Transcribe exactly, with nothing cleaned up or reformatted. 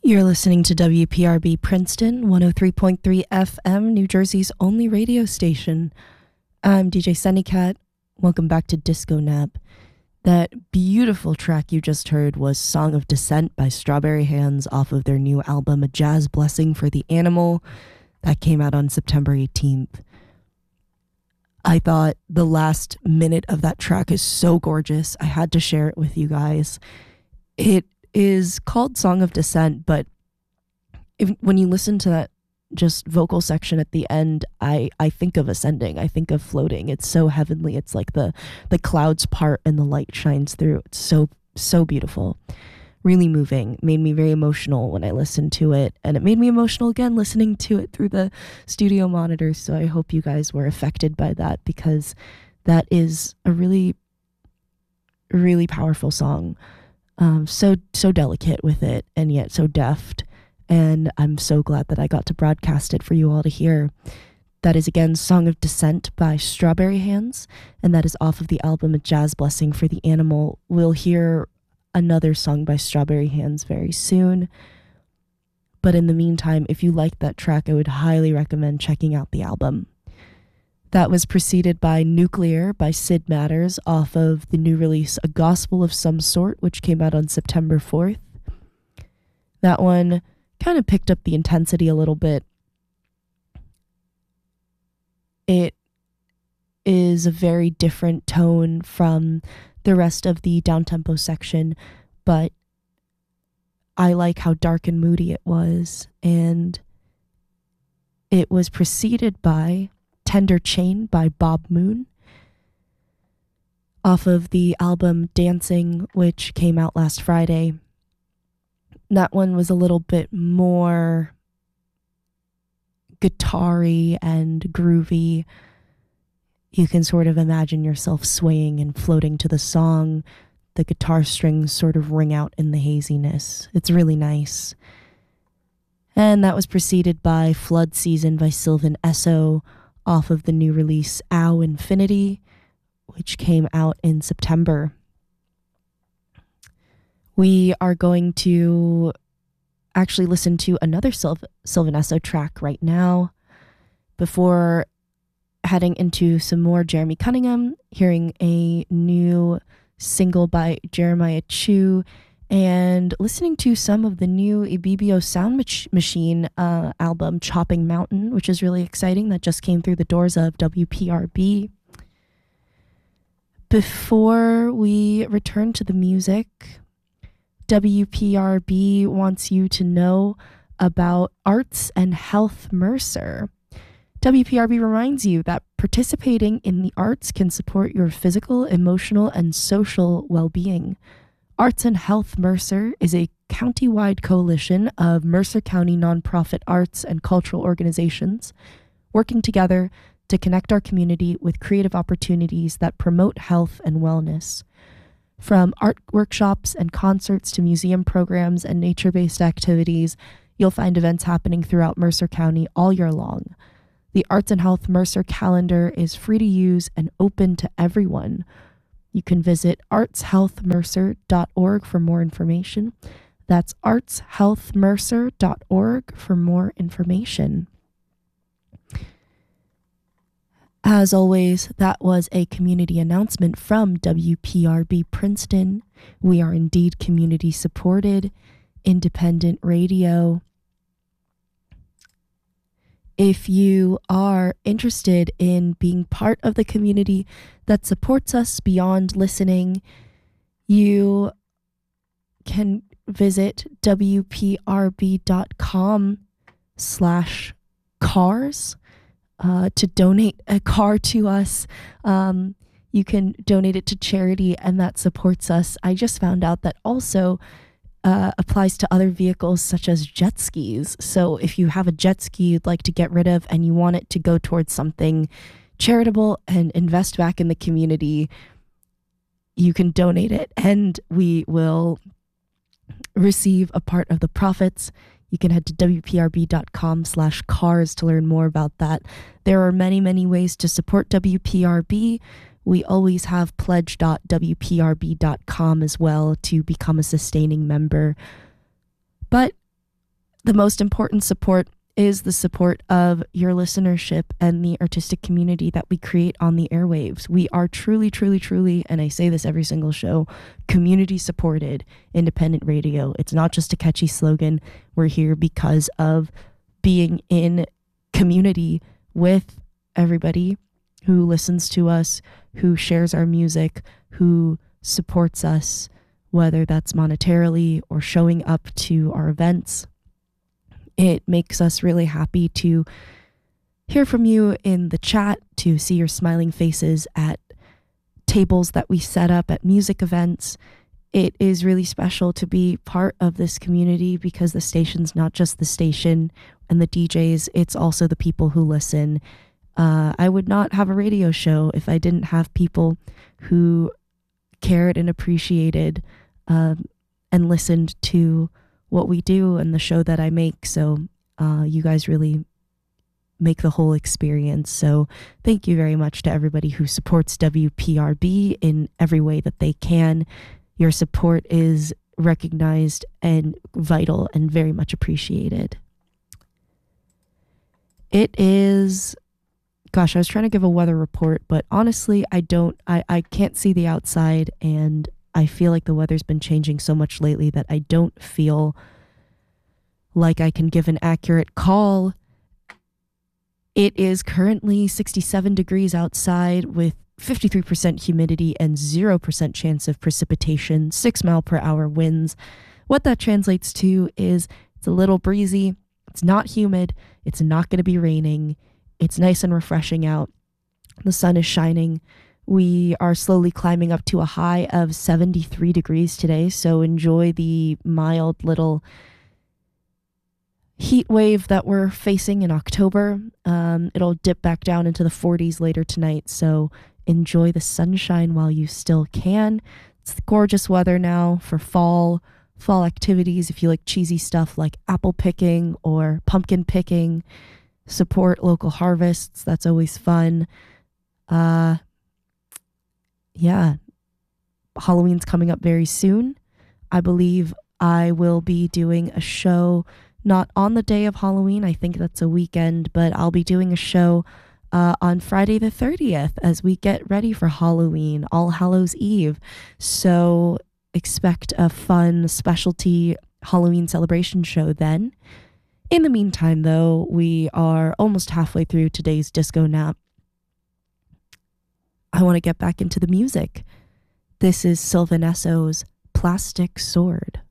You're listening to W P R B Princeton, one oh three point three F M, New Jersey's only radio station. I'm D J Sunnycat. Welcome back to Disco Nap. That beautiful track you just heard was Song of Descent by Strawberry Hands off of their new album, A Jazz Blessing for the Animal. That came out on September eighteenth. I thought the last minute of that track is so gorgeous. I had to share it with you guys. It is called Song of Descent, but if, when you listen to that just vocal section at the end, I, I think of ascending. I think of floating. It's so heavenly. It's like the, the clouds part and the light shines through. It's so, so beautiful. Really moving. Made me very emotional when I listened to it. And it made me emotional again listening to it through the studio monitors. So I hope you guys were affected by that, because that is a really, really powerful song. Um, so, so delicate with it and yet so deft. And I'm so glad that I got to broadcast it for you all to hear. That is, again, Song of Descent by Strawberry Hands, and that is off of the album A Jazz Blessing for the Animal. We'll hear another song by Strawberry Hands very soon. But in the meantime, if you liked that track, I would highly recommend checking out the album. That was preceded by Nuclear by Sid Matters off of the new release A Gospel of Some Sort, which came out on September fourth. That one kind of picked up the intensity a little bit. It is a very different tone from the rest of the downtempo section, but I like how dark and moody it was. And it was preceded by Tender Chain by Bob Moon off of the album Dancing, which came out last Friday. That one was a little bit more guitar-y and groovy. You can sort of imagine yourself swaying and floating to the song. The guitar strings sort of ring out in the haziness. It's really nice. And that was preceded by Flood Season by Sylvan Esso off of the new release Ow Infinity, which came out in September. We are going to actually listen to another Syl- Sylvan Esso track right now before heading into some more Jeremy Cunningham, hearing a new single by Jeremiah Chu, and listening to some of the new Ibibio Sound Mach- Machine uh, album, Chopping Mountain, which is really exciting. That just came through the doors of W P R B. Before we return to the music, W P R B wants you to know about Arts and Health Mercer. W P R B reminds you that participating in the arts can support your physical, emotional, and social well-being. Arts and Health Mercer is a county-wide coalition of Mercer County nonprofit arts and cultural organizations working together to connect our community with creative opportunities that promote health and wellness. From art workshops and concerts to museum programs and nature-based activities, you'll find events happening throughout Mercer County all year long. The Arts and Health Mercer calendar is free to use and open to everyone. You can visit arts health mercer dot org for more information. That's arts health mercer dot org for more information. As always, that was a community announcement from W P R B Princeton. We are indeed community supported, independent radio. If you are interested in being part of the community that supports us beyond listening, you can visit W P R B dot com slash cars uh, to donate a car to us. Um, you can donate it to charity, and that supports us. I just found out that also Uh, applies to other vehicles such as jet skis. So if you have a jet ski you'd like to get rid of and you want it to go towards something charitable and invest back in the community, you can donate it and we will receive a part of the profits. You can head to W P R B dot com slash cars to learn more about that. There are many, many ways to support W P R B. We always have pledge dot W P R B dot com as well to become a sustaining member. But the most important support is the support of your listenership and the artistic community that we create on the airwaves. We are truly, truly, truly, and I say this every single show, community supported independent radio. It's not just a catchy slogan. We're here because of being in community with everybody who listens to us, who shares our music, who supports us, whether that's monetarily or showing up to our events. It makes us really happy to hear from you in the chat, to see your smiling faces at tables that we set up at music events. It is really special to be part of this community because the station's not just the station and the D Js, it's also the people who listen. Uh, I would not have a radio show if I didn't have people who cared and appreciated um, and listened to what we do and the show that I make. So uh, you guys really make the whole experience. So thank you very much to everybody who supports W P R B in every way that they can. Your support is recognized and vital and very much appreciated. It is, gosh, I was trying to give a weather report, but honestly, I don't, I, I can't see the outside, and I feel like the weather's been changing so much lately that I don't feel like I can give an accurate call. It is currently sixty-seven degrees outside with fifty-three percent humidity and zero percent chance of precipitation, six mile per hour winds. What that translates to is it's a little breezy, it's not humid, it's not going to be raining, it's nice and refreshing out, the sun is shining. We are slowly climbing up to a high of seventy-three degrees today, so enjoy the mild little heat wave that we're facing in October. Um, it'll dip back down into the forties later tonight, so enjoy the sunshine while you still can. It's gorgeous weather now for fall, fall activities. If you like cheesy stuff like apple picking or pumpkin picking, support local harvests. That's always fun. Uh, yeah, Halloween's coming up very soon. I believe I will be doing a show not on the day of Halloween. I think that's a weekend, but I'll be doing a show uh, on Friday the thirtieth as we get ready for Halloween, All Hallows Eve. So expect a fun specialty Halloween celebration show then. In the meantime, though, we are almost halfway through today's disco nap. I want to get back into the music. This is Sylvan Esso's Plastic Sword.